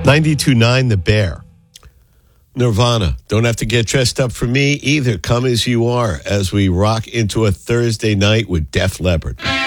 92.9 The Bear. Nirvana. Don't have to get dressed up for me either. Come as you are as we rock into a Thursday night with Def Leppard.